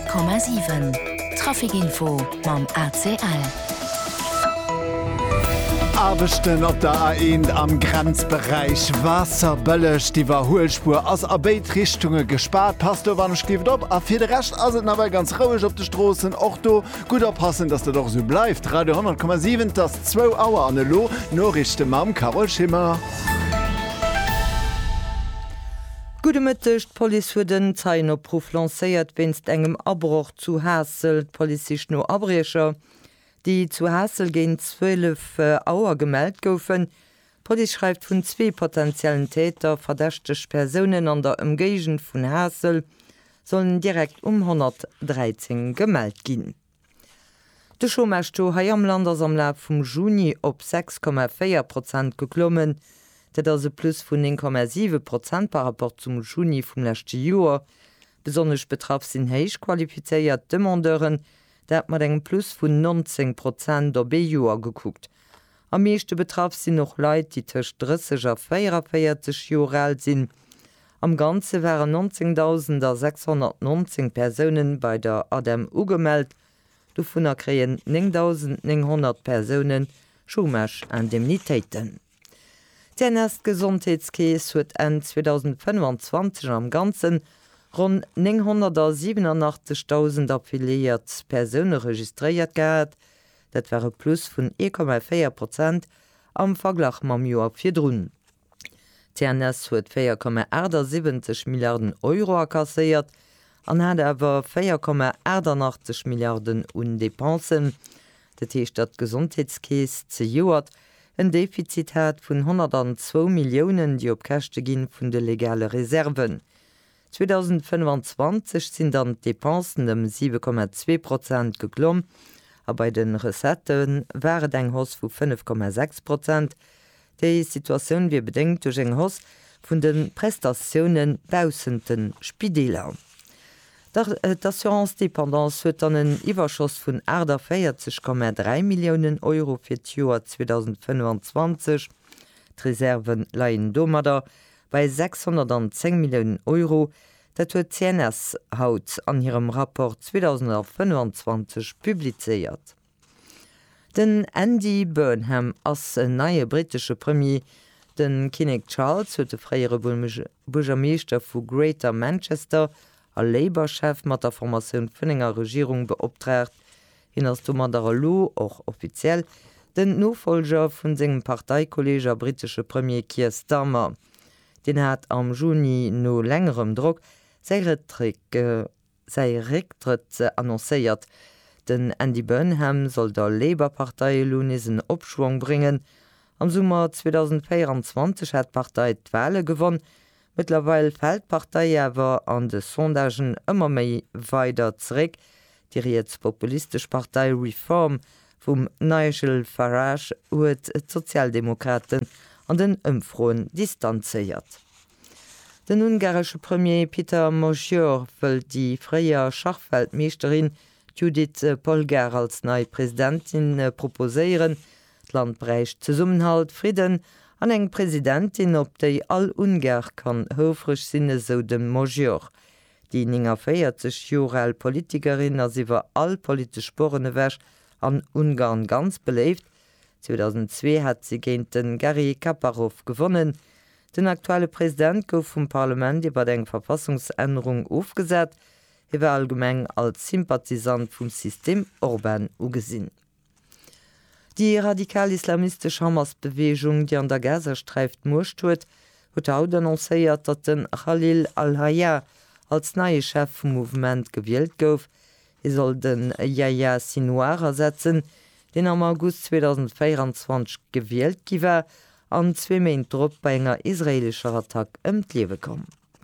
100,7 Trafikinfo mam ACL. Abechten op der A1 am Grenzbereich Wasserbëllech, die war Hohlspur ass Abeitrichtungen gespart. Passt du wann skift op? A fir de recht as aber ganz rouig op de Strossen. Och du gut oppassen, dass du doch so bleibt. Radio 100,7 das 2 Auer an Lo Norrichte Mam Carol Schimmer. Gute Mëttecht Poli hue den Zeinopruf lacéiert winst engem Abbruch zu Hasel, Polizich no Abrecher, die zu Hasel gin 12 Auer gemeldt goufen. Poli schreibt vun 2 potenziellen Täter verdächtech Personen an der Umgegend vun Hasel sollen direkt 113 gemeldt ginn. De Schomesto hai am Landersamlab vum Juni op 6,4% geklommen, dat se plus vun 1,7% par rapport zum Juni vum lächte Joer. Besonnech betraff sinn héich qualifizéiert Demandeuren, dat mat eng plus vun 19% der BJoer gekuckt. Am meeschte betraff sinn noch Leiit, die tech 30 a 44 Joer alt sinn. Am Ganze waren 19.619 Personen bei der ADEM ugemeldt, do vun erkreien 9.900 Personen Schumech Indemnitéiten. Den erst Gesundheitskees huet en 2025 am ganzen rund 987.000 affiliiert Personen registriert gehät, dat wäre plus vun 1,4% am Verglach mam Joer firrunn. TNS huet 4,70 Milliarden Euro akkaiert, an hat awer 4,88 Milliarden Depensen. Dat hicht dat Gesundheitskees ze Joert ein Defizit hat vun 102 Millionen, die op Kächte ginn vun de legale Reserven. 2025 sind dann Depensen dem 7,2% geklomm, a bei den Resetten wäre eng Hoss vu 5,6%. Dei Situationun wie bedenkt durch eng Hoss vun den Prestationen bausenten Spideler. D'Assurance-Dependance huet an en Iwerschoss vun 40,3 Millionen Euro fir d'Joer 2025. D'Reserven leien domader bei 610 Millionen Euro, dat huet CNS haut an hirem Rapport 2025 publizeiert. Den Andy Burnham ass en neie britische Premier, den King Charles huet de freiere Burgermeester vu Greater Manchester, Labour-Chef mat der Formatioun vun enger Regierung beopträgt, hin ass du mat der Lo och offiziell den Nofolger vun segem Parteikolleger britische Premier Keir Starmer. Den hat am Juni no längerem Druck sei Rücktritt annoncéiert. Den Andy Burnham soll der Labour-Partei Lunisen Opschwung bringen. Am Sommer 2024 hat Partei d'Wale gewonnen. Mittlerweile fällt Partei aber an de Sondagen immer méi weiter zurück. Die rechtspopulistisch Partei Reform vom Nigel Farage huet Sozialdemokraten an den Umfroen distanziert. Den ungarische Premier Peter Mosjor will die freie Schachfeldmeisterin Judith Polgar als neue Präsidentin proposeieren. Das Land brächt Zusammenhalt, Frieden, an eng Präsidentin op déi all Ungar kann houfrech sinne so dem Mosjor. Die 40 Jorel Politikerin as iwwer all politisch sporene wäsch an Ungarn ganz beleeft. 2002 hat sie géint den Garry Kasparov gewonnen. Den aktuelle Präsident gouf vum Parlament iwwer eng Verfassungsänderung aufgesät, iwwer allgemeng als Sympathisant vum System Orban ugesinn. Die radikal-islamistische Hamas-Bewegung, die an der Gazastreift murcht huet, huet auch annoncéiert, dat den Khalil al-Hayya als neue Chef vom Movement gewählt gouf. Soll den Yahya Sinwar ersetzen, den am August 2024 gewählt giwer, an 2 Mäen drop bei enger israelischer Attack Liewe kom.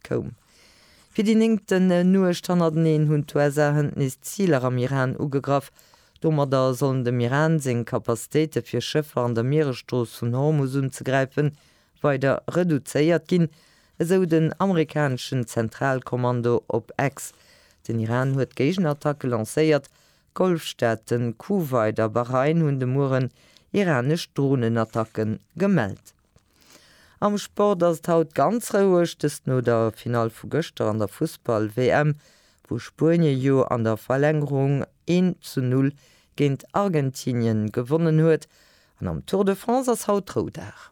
Für die 9. nur Standarden hunn d'Ursachennis Zieler am Iran ugegraf, dommer da sollen dem Iran seg Kapazitéite fir Schëffer an der Meeresstoos vun Hormuz unzugreifen, weiter reduzéiert ginn, eso den amerikanischen Zentralkommando op X. Den Iran huet Gegenattacke lacéiert, Golfstaaten, Kuwait a Bahrain hunn de Muren iranisch Drohnenattacken gemeldt. Am Sport ass haut ganz roueg no der Final vu Gëster an der Fußball-WM, wo Spanien jo an der Verlängerung 1:0 gegen Argentinien gewonnen huet, an am Tour de France als Hautrodach.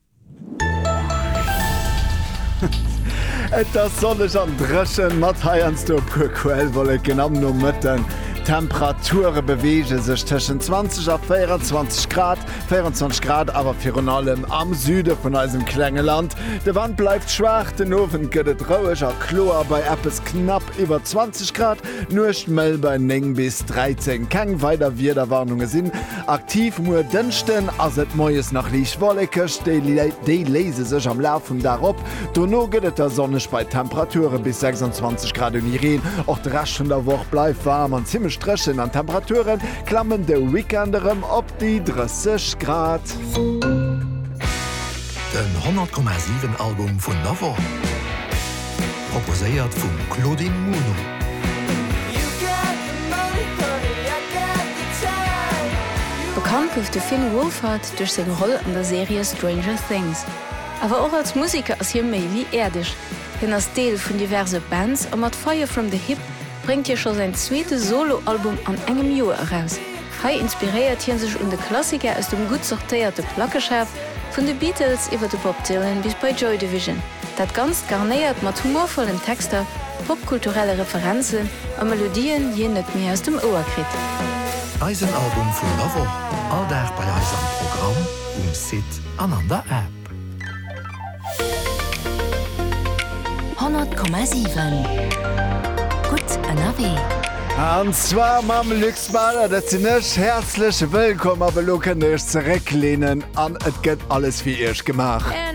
Et das sonnech an dreschen Matthians do puquell wolle genannt no Mëtten. Temperature bewege sech tschen 20 a 24 Grad, 24 Grad aber fir allem am Süde vun eisem Klängeland. De Wand bleibt schwach, den Ofen gëtt roueger Chlor bei Appes knapp iwwer 20 Grad, nucht mell bei 9 bis 13. Keng weiter wie der Warnunge sinn. Aktiv muer dënchten ass et Moies nach Liich wollekech, déi lese sech am Lafen darop. Donno gëtt der Sonnech bei Temperature bis 26 Grad in Iren. Och d raschen der Woch bleif warm an ziemlich Strechen an Temperaturen klammen de Weekenderem op die 30 Grad. Den 100,7 Album vun Navo. Proposéiert vum Claudine Muno. Bekannt gouf de Finn Wolfhard durch seg Roll an der Serie Stranger Things. Aber auch als Musiker ass hier méi wie erdisch. Hin ass Deel vun diverse Bands a mat Fire from the Hip bringt hier schon sein zweite Soloalbum an engem Joer heraus. Hei inspiriert hier sich de Klassiker aus dem gut sortierte Plackeschaf vun de Beatles iwwer de Bob Dylan bis bei Joy Division. Dat ganz garnéiert mat humorvollen Texter, popkulturelle Referenzen a Melodien je net mehr aus dem Ohr krit. Eisenalbum vun Lavo, alldach bei Eis am Programm Sit an der App. 100,7 Gut NRW. Und zwar mam Lüxballer, dat sie nech herzlich willkommen, aber lo kann ich zurücklehnen an et geht alles wie ich gemacht.